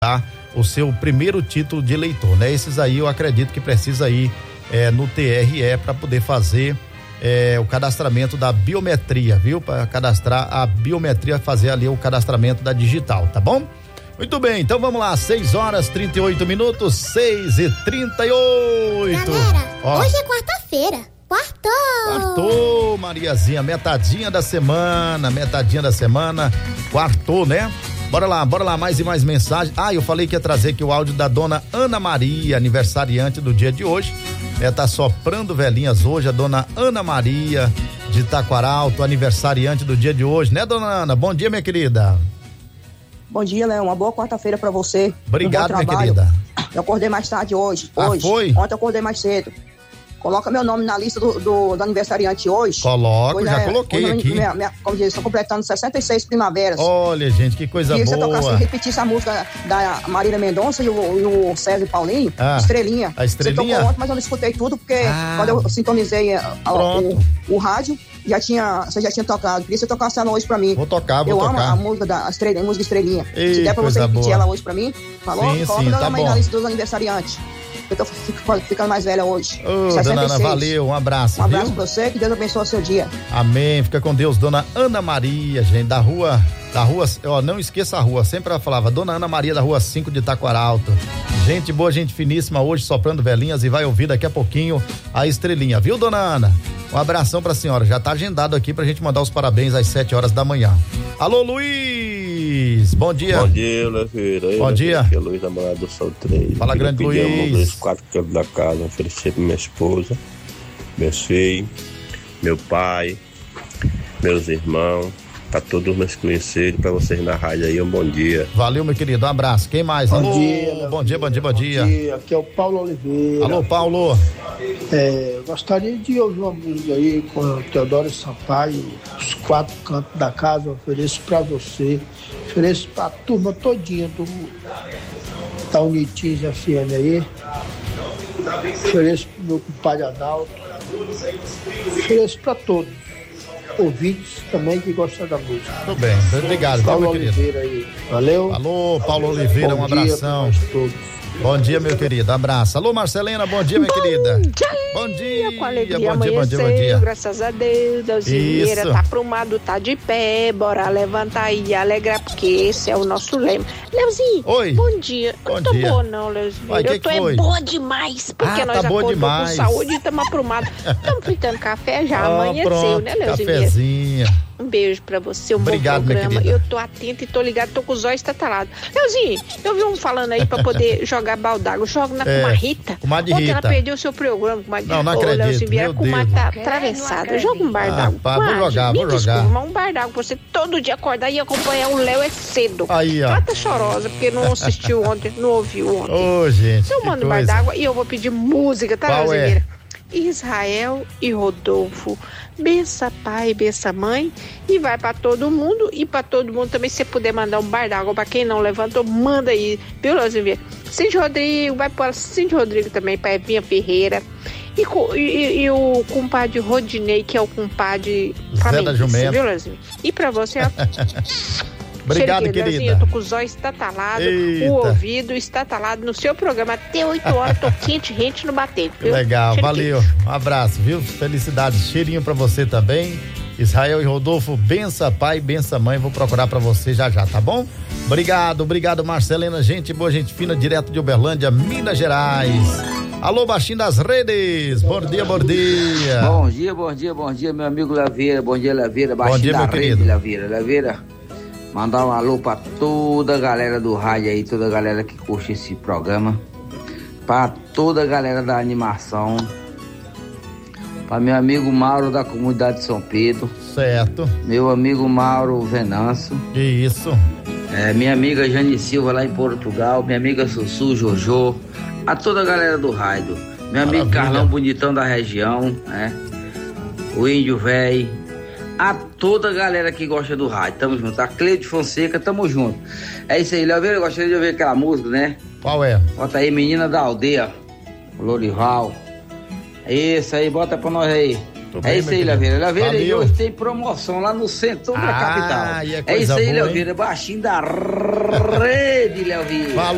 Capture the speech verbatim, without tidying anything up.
tirar o seu primeiro título de eleitor, né? Esses aí eu acredito que precisa ir é, no T R E para poder fazer é, o cadastramento da biometria, viu? Para cadastrar a biometria, fazer ali o cadastramento da digital, tá bom? Muito bem, então vamos lá, seis horas trinta e oito minutos, seis e trinta e oito. Galera, ó, hoje é quarta-feira, quartou! Quartou, Mariazinha, metadinha da semana, metadinha da semana, quartou, né? Bora lá, bora lá, mais e mais mensagens. Ah, eu falei que ia trazer aqui o áudio da dona Ana Maria, aniversariante do dia de hoje. Ela tá soprando velhinhas hoje, a dona Ana Maria de Taquaralto, aniversariante do dia de hoje, né, dona Ana? Bom dia, minha querida. Bom dia, Léo. Uma boa quarta-feira pra você. Obrigado, um minha querida. Eu acordei mais tarde hoje. Ah, hoje. foi? Ontem eu acordei mais cedo. Coloca meu nome na lista do, do, do aniversariante hoje. Coloco, hoje já é, coloquei hoje aqui. Minha, minha, como diz, estou completando sessenta e seis primaveras. Olha, gente, que coisa Queria boa. que você tocasse, repetisse a música da Marília Mendonça e o, e o César Paulinho, ah, Estrelinha. A Estrelinha? Você tocou ontem, mas eu não escutei tudo, porque ah, quando eu sintonizei a, a, o, o rádio, já tinha, você já tinha tocado. Queria que você tocasse ela hoje pra mim. Vou tocar, vou eu tocar. Eu amo a música da Estrelinha, a música Estrelinha. Ei, se der pra você repetir boa. ela hoje pra mim, falou? Sim, Coloca sim, meu tá nome aí bom. na lista dos aniversariantes. Eu tô ficando mais velha hoje. Ô, dona Ana, valeu, um abraço. Um abraço viu? pra você, que Deus abençoe o seu dia. Amém, fica com Deus, dona Ana Maria, gente, da rua, da rua, ó, não esqueça a rua, sempre ela falava, dona Ana Maria da rua cinco de Taquaralto. Gente boa, gente finíssima, hoje soprando velhinhas, e vai ouvir daqui a pouquinho a Estrelinha, viu, dona Ana? Um abração pra senhora, já tá agendado aqui pra gente mandar os parabéns às sete horas da manhã. Alô, Luiz, bom dia. Bom dia, Leveira. Bom dia. Aqui é Luiz, namorado do Sol três. Fala, grande Luiz. Um dos quatro cantos da casa, oferecer pra minha esposa, meus filhos, meu pai, meus irmãos, pra todos meus conhecidos, pra vocês na rádio aí, um bom dia. Valeu, meu querido, um abraço. Quem mais? Bom Alô, dia, bom dia, bom dia, bom dia. Bom dia, aqui é o Paulo Oliveira. Alô, Paulo. É, eu gostaria de ouvir uma música aí com o Teodoro Sampaio, Os Quatro Cantos da Casa, eu ofereço pra você, ofereço pra turma todinha do da Unitins F M aí, ofereço pro meu compadre Adalto, ofereço pra todos, ouvintes também que gostam da música. Tudo bem, obrigado, Paulo meu querido. Oliveira aí, valeu. Alô, Paulo Oliveira, bom um abração. Dia pra nós todos. Bom dia, meu querido, abraço. Alô, Marcelena, bom dia, minha bom querida. Dia, bom dia, com alegria, bom dia, bom dia, bom dia. Graças a Deus, Deusieira, Isso. tá aprumado, tá de pé, bora levantar aí, alegrar, porque esse é o nosso lema. Leozinho, Oi. bom dia. Bom eu tô dia. boa não, Leozinho, Uai, eu que tô que é foi? boa demais, porque Ah, nós tá boa acordamos com demais. saúde e estamos aprumados. Estamos fritando café já, Ó, amanheceu, pronto, né, Leozinho? cafezinha. Um beijo pra você, um Obrigado, bom minha programa. querida. Eu tô atenta e tô ligado, tô com os olhos estatalados. Leozinho, eu vi um falando aí pra poder jogar balde d'água. Jogo na É, Comadre Comadre Ontem ela Rita. perdeu o seu programa, Comadre. Não, não Ô, acredito, Leozinho, meu a Comadre Deus. tá atravessada. Joga um bar Ah, d'água. pá, vou Comadre, jogar, me vou desculpa, jogar. mas um bar d'água pra você todo dia acordar e acompanhar o Léo é cedo. Aí, ó. Ela tá chorosa, porque não assistiu ontem, não ouviu ontem. Ô, gente, Eu que mando um bar coisa. d'água e eu vou pedir música, tá, Qual Leozinho? é? Israel e Rodolfo, bença pai, bença mãe, e vai pra todo mundo, e pra todo mundo também, se você puder mandar um bar d'água pra quem não levantou, manda aí, viu, Leozinho? Cindy Rodrigo, vai para Cindy Rodrigo também, pra Evinha Ferreira, e, co- e- e o compadre Rodinei, que é o compadre Zé da Jumenta. viu, Leozinho? E pra você, ó. Obrigado, Cheiro, querida. Leozinho, eu tô com os olhos estatalados, Eita. o ouvido estatalado no seu programa. Até oito horas, tô quente, rente no bater, viu? Legal, Cheiro valeu. Um abraço, viu? Felicidades, cheirinho pra você também. Israel e Rodolfo, bença pai, bença mãe. Vou procurar pra você já já, tá bom? Obrigado, obrigado, Marcelena. Gente boa, gente fina, direto de Uberlândia, Minas Gerais. Alô, baixinho das redes. Bom dia, bom dia. Bom dia, bom dia, bom dia, meu amigo Laveira. Bom dia, Laveira. Baixinho dia, da meu rede, querido. Laveira. Laveira, mandar um alô pra toda a galera do rádio aí, toda a galera que curte esse programa. Pra toda a galera da animação. Pra meu amigo Mauro da comunidade de São Pedro. Certo. Meu amigo Mauro Venâncio. Isso. É, minha amiga Jane Silva lá em Portugal. Minha amiga Sussu, Jojo. A toda a galera do rádio. Meu amigo Maravilha. Carlão Bonitão da região, né? O Índio Véi. A toda a galera que gosta do rádio. Tamo junto. A Cleide Fonseca, tamo junto. É isso aí, Léo. Eu gostaria de ouvir aquela música, né? Qual é? Bota aí, Menina da Aldeia. Lorival. É isso aí, bota pra nós aí. Tô É bem, isso meu aí, querido. Laveira. Laveira, e Valeu. hoje tem promoção lá no centro da Ah, capital. e é É coisa isso aí, boa, hein? Laveira. Baixinho da rede, Léo. Valeu.